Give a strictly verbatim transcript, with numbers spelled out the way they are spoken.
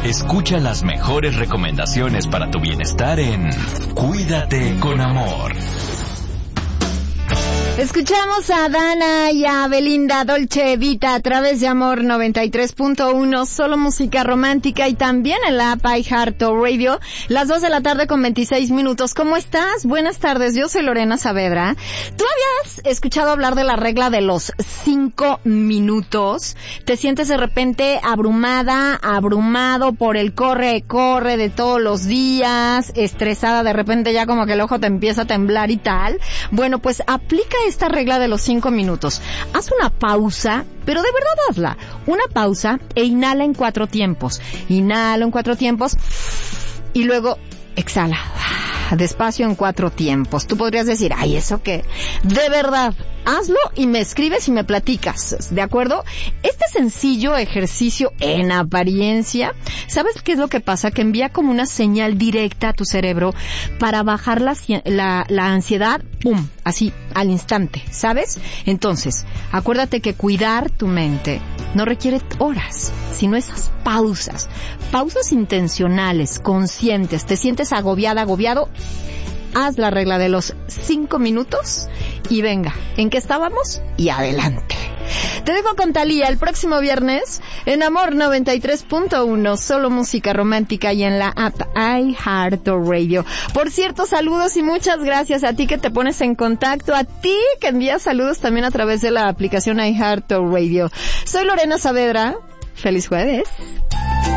Escucha las mejores recomendaciones para tu bienestar en Cuídate con Amor. Escuchamos a Dana y a Belinda Dolce Vita a través de Amor noventa y tres punto uno, solo música romántica, y también en la app iHeartRadio, las dos de la tarde con veintiséis minutos. ¿Cómo estás? Buenas tardes, yo soy Lorena Saavedra. ¿Tú habías escuchado hablar de la regla de los cinco minutos? ¿Te sientes de repente abrumada, abrumado por el corre, corre de todos los días, estresada, de repente ya como que el ojo te empieza a temblar y tal? Bueno, pues aplica esta regla de los cinco minutos. Haz una pausa, pero de verdad hazla. Una pausa e inhala en cuatro tiempos. Inhala en cuatro tiempos y luego exhala despacio en cuatro tiempos. Tú podrías decir, ay, ¿eso qué? De verdad, hazlo y me escribes y me platicas, ¿de acuerdo? Este sencillo ejercicio en apariencia, ¿sabes qué es lo que pasa? Que envía como una señal directa a tu cerebro para bajar la, la, la ansiedad, ¡pum!, así, al instante, ¿sabes? Entonces, acuérdate que cuidar tu mente no requiere horas, sino esas pausas, pausas intencionales, conscientes. Te sientes agobiada, agobiado, haz la regla de los cinco minutos y venga, ¿en qué estábamos? Y adelante. Te dejo con Thalía el próximo viernes en Amor noventa y tres punto uno, solo música romántica, y en la app iHeartRadio. Por cierto, saludos y muchas gracias a ti que te pones en contacto, a ti que envías saludos también a través de la aplicación iHeartRadio. Soy Lorena Saavedra. Feliz jueves.